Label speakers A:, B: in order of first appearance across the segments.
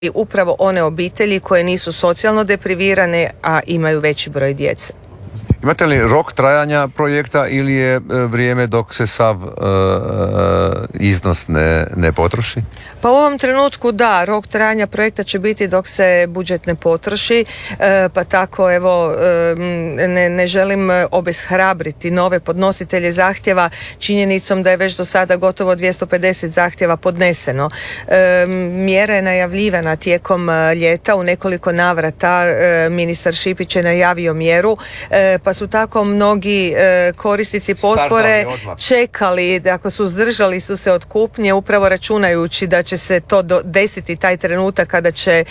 A: i upravo one obitelji koje nisu socijalno deprivirane, a imaju veći broj djece.
B: Imate li rok trajanja projekta ili je vrijeme dok se sav iznos ne potroši?
A: Pa u ovom trenutku da, rok trajanja projekta će biti dok se budžet ne potroši, pa tako evo ne želim obeshrabriti nove podnositelje zahtjeva činjenicom da je već do sada gotovo 250 zahtjeva podneseno. Mjera je najavljivana tijekom ljeta, u nekoliko navrata ministar Šipić je najavio mjeru, pa su tako mnogi korisnici potpore čekali, dakle suzdržali su se od kupnje upravo računajući da će se to desiti taj trenutak kada će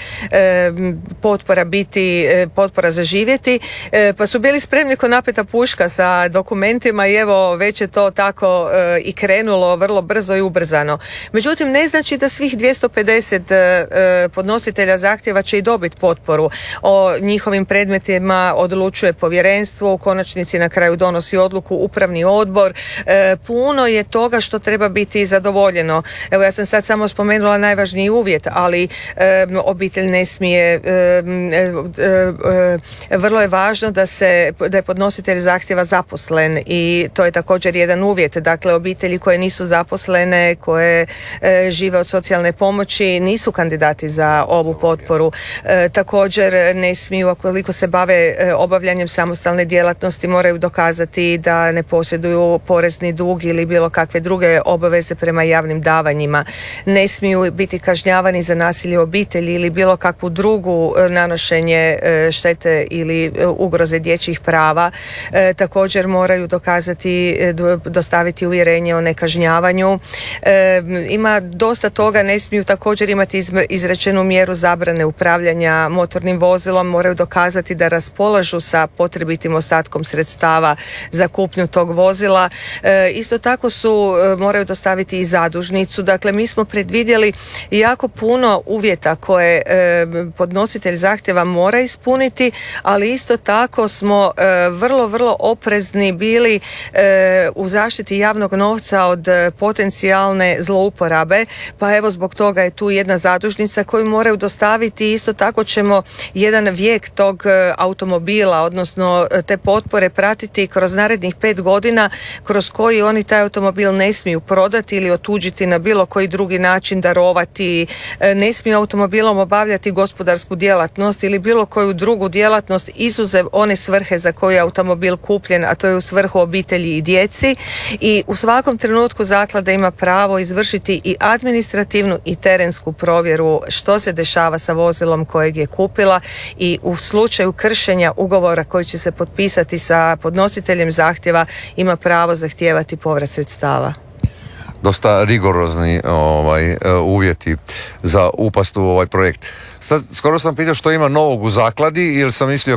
A: potpora zaživjeti, pa su bili spremni ko napeta puška sa dokumentima i evo već je to tako i krenulo vrlo brzo i ubrzano. Međutim, ne znači da svih 250 podnositelja zahtjeva će i dobiti potporu. O njihovim predmetima odlučuje povjerenstvo, u konačnici na kraju donosi odluku upravni odbor. Puno je toga što treba biti zadovoljeno. Evo, ja sam sad samo spomenula najvažniji uvjet, ali obitelj ne smije, vrlo je važno da je podnositelj zahtjeva zaposlen i to je također jedan uvjet. Dakle, obitelji koje nisu zaposlene, koje žive od socijalne pomoći nisu kandidati za ovu potporu. Također ne smiju, ukoliko se bave obavljanjem samostalne djelatnosti, moraju dokazati da ne posjeduju porezni dug ili bilo kakve druge obaveze prema javnim davanjima. Ne smiju biti kažnjavani za nasilje u obitelji ili bilo kakvu drugu nanošenje štete ili ugroze dječjih prava. Također moraju dostaviti uvjerenje o nekažnjavanju. Ima dosta toga, ne smiju također imati izrečenu mjeru zabrane upravljanja motornim vozilom, moraju dokazati da raspolažu sa potrebitim ostatkom sredstava za kupnju tog vozila. Isto tako moraju dostaviti i zadužnicu. Dakle, mi smo predvidjeli jako puno uvjeta koje podnositelj zahtjeva mora ispuniti, ali isto tako smo vrlo, vrlo oprezni bili u zaštiti javnog novca od potencijalne zlouporabe, pa evo zbog toga je tu jedna zadužnica koju moraju dostaviti. Isto tako ćemo jedan vijek tog automobila, odnosno te potpore pratiti kroz narednih 5 godina kroz koji oni taj automobil ne smiju prodati ili otuđiti na bilo koji drugi način, darovati, ne smiju automobilom obavljati gospodarsku djelatnost ili bilo koju drugu djelatnost izuzev one svrhe za koju je automobil kupljen, a to je u svrhu obitelji i djeci. I u svakom trenutku zaklada ima pravo izvršiti i administrativnu i terensku provjeru što se dešava sa vozilom kojeg je kupila i u slučaju kršenja ugovora koji će se potpisati sa podnositeljem zahtjeva ima pravo zahtijevati povrat sredstava.
B: Dosta rigorozni uvjeti za upast u ovaj projekt. Sad, skoro sam pitao što ima novog u zakladi, jer sam mislio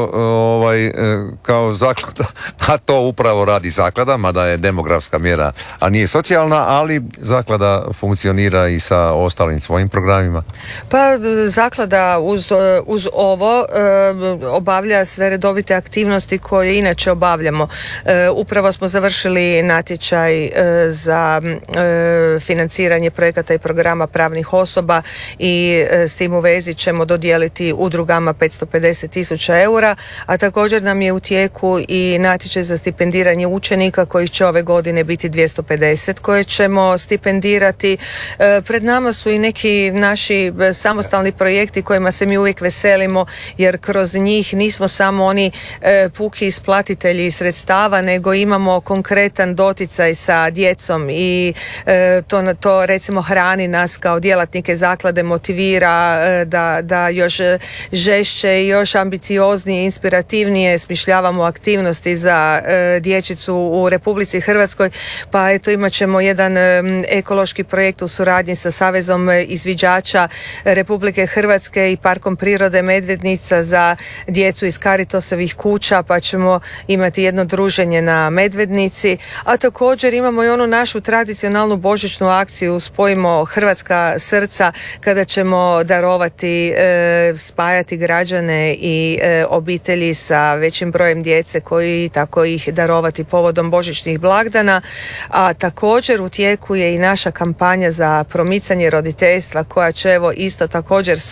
B: kao zaklada, a to upravo radi zaklada, mada je demografska mjera, a nije socijalna, ali zaklada funkcionira i sa ostalim svojim programima.
A: Pa zaklada uz ovo obavlja sve redovite aktivnosti koje inače obavljamo. Upravo smo završili natječaj za financiranje projekata i programa pravnih osoba i s tim u vezi ćemo dodijeliti udrugama 550.000 eura, a također nam je u tijeku i natječaj za stipendiranje učenika koji će ove godine biti 250 koje ćemo stipendirati. Pred nama su i neki naši samostalni projekti kojima se mi uvijek veselimo, jer kroz njih nismo samo oni puki isplatitelji sredstava, nego imamo konkretan doticaj sa djecom i to recimo hrani nas kao djelatnike zaklade, motivira da još žešće i još ambicioznije, inspirativnije smišljavamo aktivnosti za dječicu u Republici Hrvatskoj. Pa eto, imat ćemo jedan ekološki projekt u suradnji sa Savezom izviđača Republike Hrvatske i Parkom prirode Medvednica za djecu iz Caritosovih kuća, pa ćemo imati jedno druženje na Medvednici, a također imamo i onu našu tradiciju tradicionalnu božićnu akciju Spojimo hrvatska srca, kada ćemo darovati, spajati građane i obitelji sa većim brojem djece, koji tako ih darovati povodom božićnih blagdana. A također u tijeku je i naša kampanja za promicanje roditeljstva, koja će evo isto također